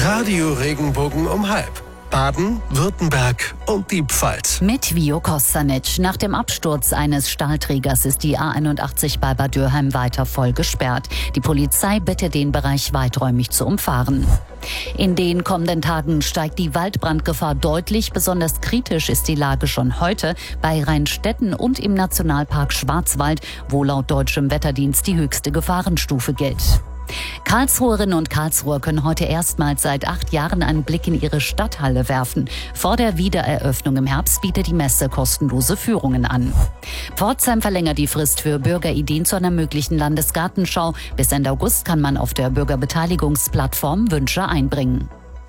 Radio Regenbogen um 12:30. Baden, Württemberg und die Pfalz. Mit Vio Kostanic. Nach dem Absturz eines Stahlträgers ist die A81 bei Bad Dürheim weiter voll gesperrt. Die Polizei bittet den Bereich weiträumig zu umfahren. In den kommenden Tagen steigt die Waldbrandgefahr deutlich. Besonders kritisch ist die Lage schon heute bei Rheinstetten und im Nationalpark Schwarzwald, wo laut deutschem Wetterdienst die höchste Gefahrenstufe gilt. Karlsruherinnen und Karlsruher können heute erstmals seit 8 Jahren einen Blick in ihre Stadthalle werfen. Vor der Wiedereröffnung im Herbst bietet die Messe kostenlose Führungen an. Pforzheim verlängert die Frist für Bürgerideen zu einer möglichen Landesgartenschau. Bis Ende August kann man auf der Bürgerbeteiligungsplattform Wünsche einbringen.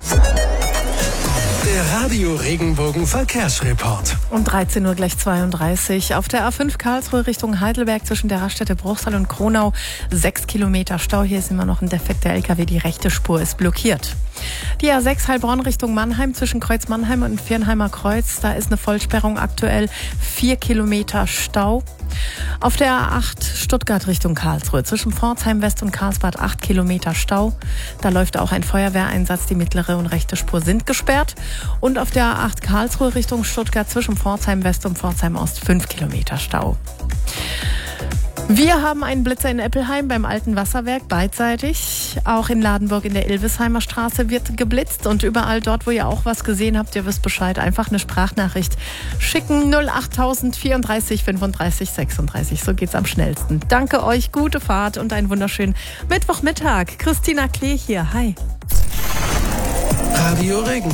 Der Radio Regenbogen Verkehrsreport. Um 13 Uhr gleich 32. Auf der A5 Karlsruhe Richtung Heidelberg zwischen der Raststätte Bruchsal und Kronau 6 Kilometer Stau. Hier ist immer noch ein defekter LKW. Die rechte Spur ist blockiert. Die A6 Heilbronn Richtung Mannheim zwischen Kreuz Mannheim und Viernheimer Kreuz. Da ist eine Vollsperrung aktuell. 4 Kilometer Stau. Auf der A8 Stuttgart Richtung Karlsruhe zwischen Pforzheim West und Karlsbad 8 Kilometer Stau. Da läuft auch ein Feuerwehreinsatz. Die mittlere und rechte Spur sind gesperrt. Und auf der A8 Karlsruhe Richtung Stuttgart zwischen Pforzheim West und Pforzheim Ost 5 Kilometer Stau. Wir haben einen Blitzer in Eppelheim beim alten Wasserwerk beidseitig. Auch in Ladenburg in der Ilvesheimer Straße wird geblitzt. Und überall dort, wo ihr auch was gesehen habt, ihr wisst Bescheid, einfach eine Sprachnachricht schicken. 08000 34 35 36. So geht's am schnellsten. Danke euch, gute Fahrt und einen wunderschönen Mittwochmittag. Christina Klee hier. Hi. Radio Regenbogen.